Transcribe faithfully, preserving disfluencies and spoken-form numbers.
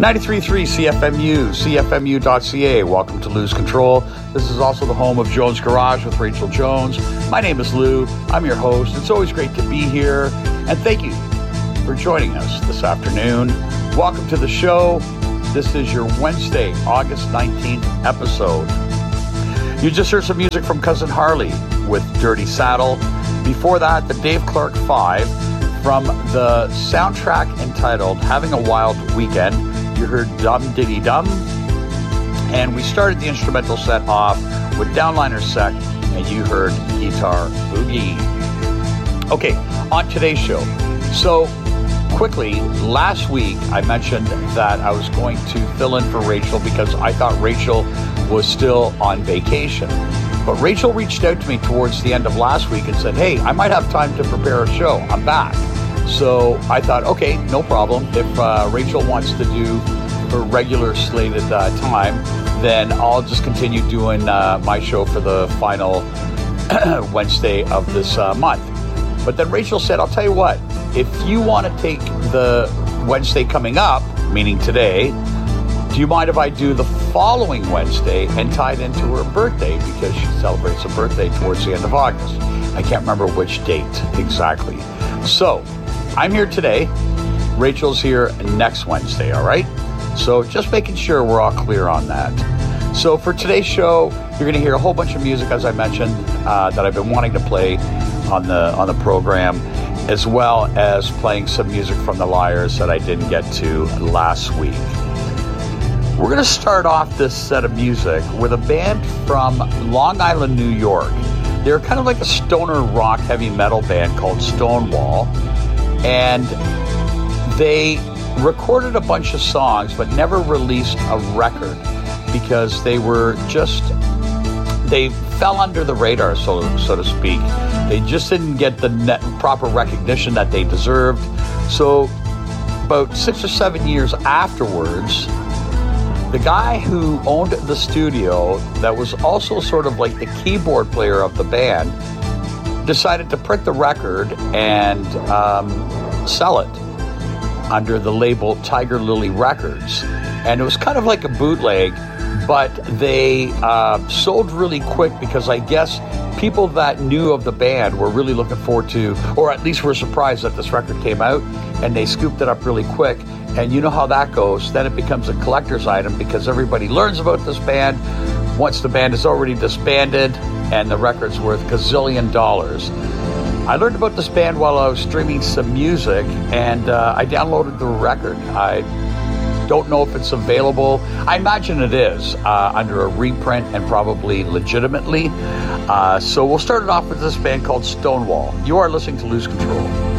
ninety-three point three C F M U, C F M U dot C A. Welcome to Lou's Control. This is also the home of Jones Garage with Rachel Jones. My name is Lou. I'm your host. It's always great to be here. And thank you for joining us this afternoon. Welcome to the show. This is your Wednesday, August nineteenth episode. You just heard some music from Cousin Harley with Dirty Saddle. Before that, the Dave Clark Five from the soundtrack entitled Having a Wild Weekend. You heard Dum Diddy Dum. And we started the instrumental set off with Downliner Sect, and you heard Guitar Boogie. Okay, on today's show. So, quickly, last week I mentioned that I was going to fill in for Rachel because I thought Rachel was still on vacation. But Rachel reached out to me towards the end of last week and said, hey, I might have time to prepare a show. I'm back. So I thought, okay, no problem. If uh, Rachel wants to do her regular slated uh, time, then I'll just continue doing uh, my show for the final Wednesday of this uh, month. But then Rachel said, I'll tell you what, if you want to take the Wednesday coming up, meaning today, do you mind if I do the following Wednesday and tie it into her birthday because she celebrates her birthday towards the end of August? I can't remember which date exactly. So I'm here today. Rachel's here next Wednesday, all right? So just making sure we're all clear on that. So for today's show, you're going to hear a whole bunch of music, as I mentioned, uh, that I've been wanting to play on the on the program, as well as playing some music from the Liars that I didn't get to last week. We're going to start off this set of music with a band from Long Island, New York. They're kind of like a stoner rock heavy metal band called Stonewall. And they recorded a bunch of songs but never released a record because they were just, they fell under the radar, so, so to speak. They just didn't get the net, proper recognition that they deserved. So about six or seven years afterwards, the guy who owned the studio that was also sort of like the keyboard player of the band decided to print the record and um, sell it under the label Tiger Lily Records. And it was kind of like a bootleg, but they uh, sold really quick because I guess people that knew of the band were really looking forward to, or at least were surprised that this record came out, and they scooped it up really quick. And you know how that goes. Then it becomes a collector's item because everybody learns about this band once the band is already disbanded and the record's worth gazillion dollars. I learned about this band while I was streaming some music, and uh, I downloaded the record. I don't know if it's available. I imagine it is uh, under a reprint and probably legitimately. Uh, so we'll start it off with this band called Stonewall. You are listening to Lose Control.